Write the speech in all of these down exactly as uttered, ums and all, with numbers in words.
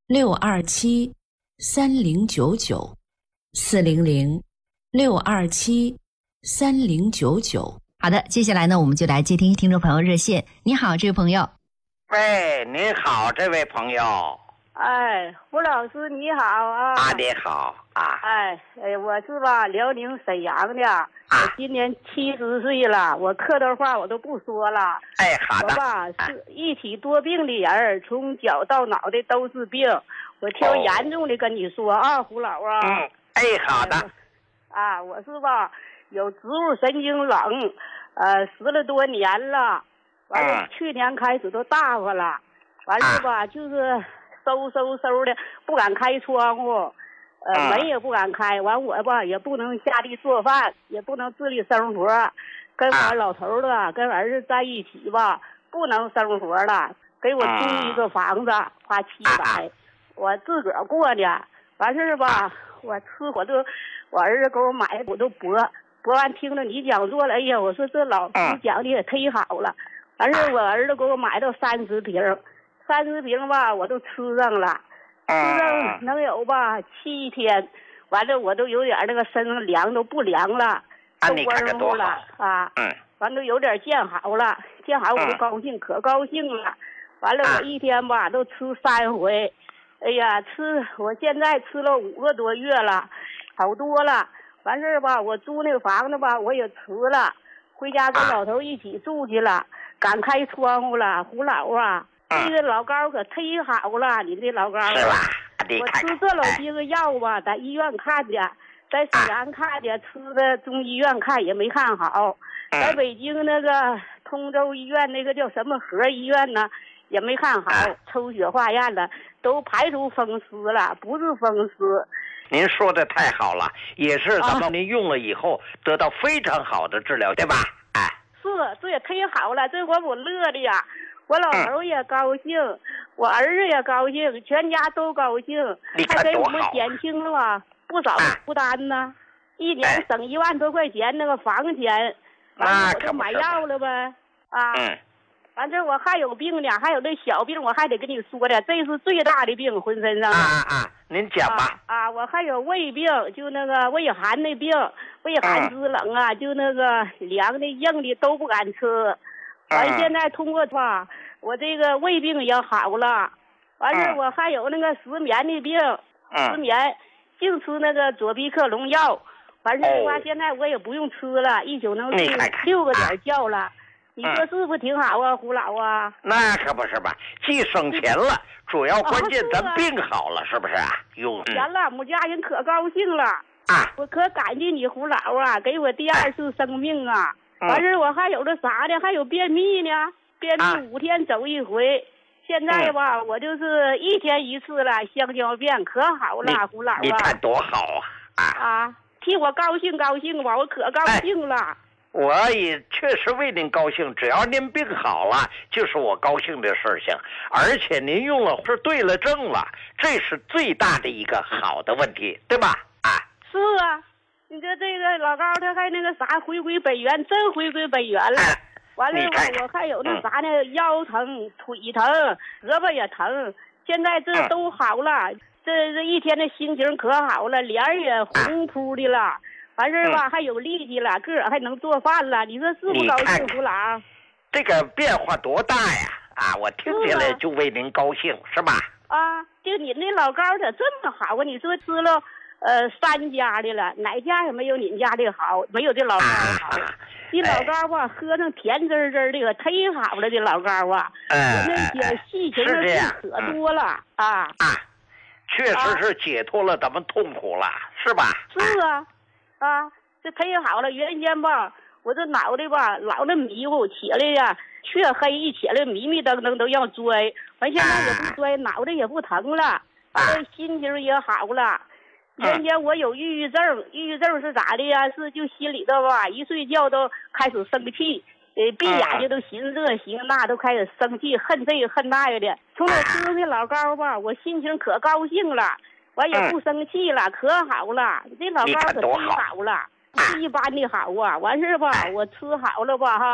六二七三零九九，四零零六二七三零九九。 好的，接下来呢，我们就来接听听众朋友热线。你好，这位朋友。 喂，您好，这位朋友。 哎，胡老师你好啊！ 啊，你好啊！ 哎哎，我是吧辽宁沈阳的，啊、我今年七十岁了，我客套话我都不说了。 哎，好的。 我吧是一体多病的人，从脚到脑袋都是病。我挑严重的跟你说、哦、啊，胡老啊。 嗯，哎，好的。 哎、啊，我是吧有植物神经冷，呃，十了多年了，完了、嗯、去年开始都大发了，完了吧、啊、就是。嗖嗖嗖的，不敢开窗户，呃，嗯、门也不敢开。完我吧也不能下地做饭，也不能自理生活。跟我老头子、啊、跟儿子在一起吧，不能生活了。给我租一个房子，花七百，我自个儿过呢。完事儿吧，我吃我都，我儿子给我买，我都博博完，听着你讲座了，哎呀，我说这老师讲的也忒好了。完事儿我儿子给我买到三十瓶。三十瓶吧，我都吃上了，吃上能有吧七天，完了我都有点那个身上凉都不凉了，都温乎了啊，嗯，完了有点见好了，见好我都高兴，可高兴了。完了我一天吧都吃三回，哎呀，吃我现在吃了五个多月了，好多了。完事儿吧，我租那个房子吧我也辞了，回家跟老头一起住去了，敢开窗户了，胡老啊。这个老膏可忒好了，你这老膏啊！我吃这老些个药吧，在医院看的，在沈阳看的，吃的中医院看也没看好，在北京那个通州医院那个叫什么河医院呢，也没看好，抽血化验了，都排除风湿了，不是风湿。 您说的太好了，也是咱们您用了以后得到非常好的治疗，对吧？哎， 是，这也忒好了，这回我乐的呀。我老头也高兴、嗯，我儿子也高兴，全家都高兴，还给我们减轻了吧不少负担呢、啊。一年省一万多块钱那个房钱，完了我就买药了呗。啊， 嗯， 完这我还有病呢，还有那小病，我还得跟你说的，这是最大的病，浑身上的。 啊啊，您讲吧。 啊, 啊，我还有胃病，就那个胃寒的病，胃寒之冷啊，嗯、就那个凉的硬的都不敢吃。完现在通过吧，我这个胃病也好了，完事、嗯、我还有那个失眠的病，嗯、失眠净吃那个左必克隆药，完事的话、哦、现在我也不用吃了，一宿能睡六个点觉了。啊、你说是不是挺好啊，胡老啊？ 那可不是吧，既省钱了，主要关键咱病好了，是不是啊？有钱了，我们家人可高兴了啊！我可感激你胡老啊，给我第二次生命啊！完事我还有这啥呢？还有便秘呢，便秘五天走一回。啊、现在吧、嗯，我就是一天一次了，香蕉便可好了，胡老啊！ 你看多好啊！ 啊，啊替我高兴高兴吧，我可高兴了。哎、 我也确实为您高兴，只要您病好了，就是我高兴的事情。而且您用了是对了症了，这是最大的一个好的问题，对吧？啊， 是啊。你这这个老高他还那个啥回归本源，真回归本源了。完了我我还有那啥呢、嗯，腰疼、腿疼、胳膊也疼，现在这都好了。嗯、这这一天的心情可好了，脸也红扑的了。完事儿吧、嗯，还有力气了，个儿还能做饭了。你说是不高兴，胡老？ 这个变化多大呀！啊，我听起来就为您高兴，是, 是吧？ 啊，就你那老高咋这么好啊？你说吃了。呃，三家的了，哪家也没有你家的好，没有这老高好。这、啊、老高吧，哎、喝上甜滋滋的，忒好了，这老高啊， 哎、 那些细情的事可多了、嗯、啊啊，确实是解脱了咱们痛苦了，啊、是吧？ 是啊，啊，这忒好了。原先吧，我这脑袋吧老那迷糊，起来呀，黢黑一起来迷迷瞪瞪都要摔，完现在也不摔，啊、脑袋也不疼了，完了心情也好了。原先我有抑郁症，抑郁症是咋的呀？是就心里头吧，一睡觉都开始生气，呃，闭眼睛都寻思这寻思那，都开始生气，恨这个恨那个的。从我吃那老膏吧，我心情可高兴了，完也不生气了，可好了。这老膏可忒好了，不一般的好啊！完事吧，我吃好了吧哈，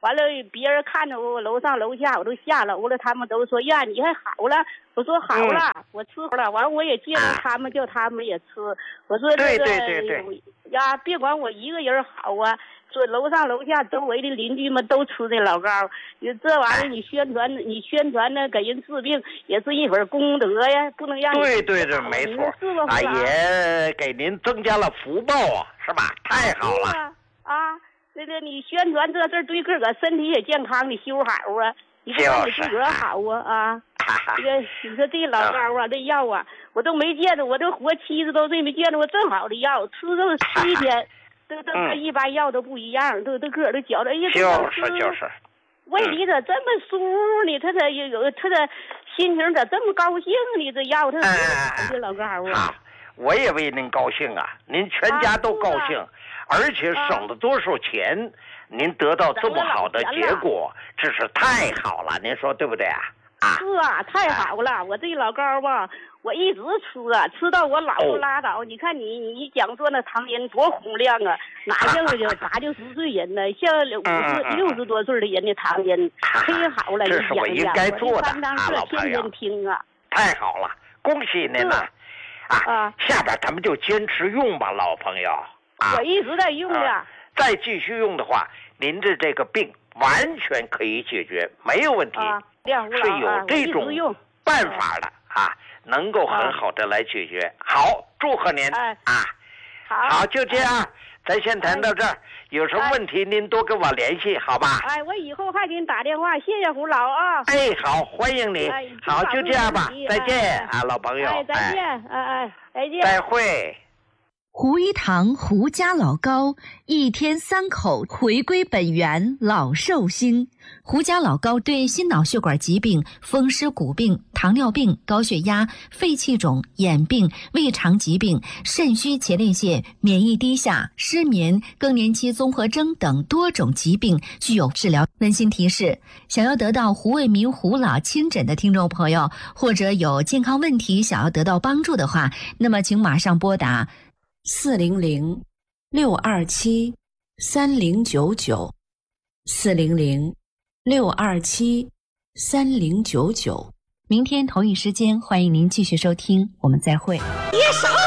完了别人看着我楼上楼下我都下楼了，他们都说呀你还好了，我说好了，嗯、我吃好了，完了我也介绍他们，叫他们也吃。我说这个对对对对呀，别管我一个人好啊，说楼上楼下周围的邻居们都吃这老膏，你这玩意儿你宣传，你宣传呢给人治病也是一份功德呀，不能让你。 对对对，没错，啊也给您增加了福报啊，是吧？太好了啊！啊，那个你宣传这事儿对自个儿身体也健康，你修好啊，你不让你自个儿好啊啊！这个你说这老膏啊，这药啊，我都没见着，我都活七十多岁没见着过这么好的药，吃这么七天。这这跟一般药都不一样，都都个儿都觉得，哎呀， 就是就是， 胃里咋这么舒服呢？他这有有他这心情咋这么高兴呢？这药他好这老高啊！ 我也为您高兴啊，您全家都高兴，啊、而且省了多少钱？啊、您得到这么好的结果，这是太好了，您说对不对啊？啊， 是啊，太好了！啊、我这老膏吧。我一直吃啊，吃到我老不拉倒。哦、你看你你讲说那唐人多洪亮啊，哪像就八九十岁人呢？像五十六十多岁的人的唐人，忒好了！ 这是我应该做的啊，老朋友。天天听啊， 太好了，恭喜您了！啊，下边咱们就坚持用吧，老朋友。啊， 我一直在用呀、啊。 再继续用的话，您的这个病完全可以解决，没有问题。 啊， 是有这种办法的啊。能够很好的来解决，啊、好，祝贺您、哎、啊！ 好， 好，就这样，哎、咱先谈到这儿。有什么问题，您多跟我联系，好吧？ 哎，我以后还给你打电话，谢谢胡老啊！ 哎，好，欢迎你。哎、好，就这样吧，再见、哎、啊，老朋友。 哎，再见，哎哎，再见。 再会。 胡一堂胡家老膏，一天三口，回归本源，老寿星。胡家老膏对心脑血管疾病、风湿骨病、糖尿病、高血压、肺气肿、眼病、胃肠疾病、肾虚前列腺、免疫低下、失眠、更年期综合征等多种疾病具有治疗。温馨提示：想要得到胡卫民胡老亲诊的听众朋友，或者有健康问题想要得到帮助的话，那么请马上拨打四零零六二七三零九九，四零零六二七三零九九。 明天同一时间，欢迎您继续收听，我们再会。 别少